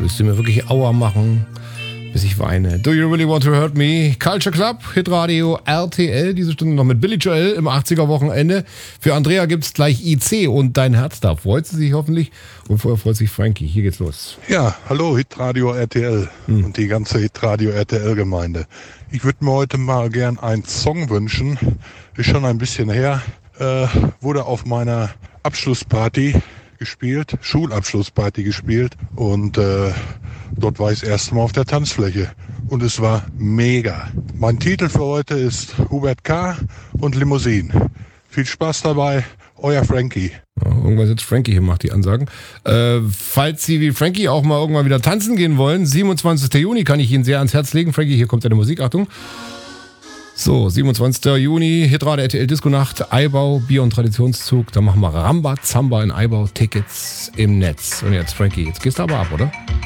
willst du mir wirklich Aua machen, bis ich weine. Do you really want to hurt me? Culture Club, Hitradio RTL, diese Stunde noch mit Billy Joel im 80er-Wochenende. Für Andrea gibt's gleich IC und Dein Herz da. Freut sie sich hoffentlich und vorher freut sich Frankie. Hier geht's los. Ja, hallo Hitradio RTL und die ganze Hitradio RTL-Gemeinde. Ich würde mir heute mal gern einen Song wünschen. Ist schon ein bisschen her. Wurde auf meiner Abschlussparty gespielt, Schulabschlussparty gespielt und dort war ich das erste Mal auf der Tanzfläche und es war mega. Mein Titel für heute ist Hubert K. und Limousine. Viel Spaß dabei, euer Frankie. Ja, irgendwas jetzt Frankie hier macht die Ansagen. Falls Sie wie Frankie auch mal irgendwann wieder tanzen gehen wollen, 27. Juni kann ich Ihnen sehr ans Herz legen. Frankie, hier kommt seine Musik, Achtung. So, 27. Juni, Hitradio RTL Disco-Nacht, Eibau, Bier- und Traditionszug. Da machen wir Ramba Zamba in Eibau, Tickets im Netz. Und jetzt, Frankie, jetzt gehst du aber ab, oder?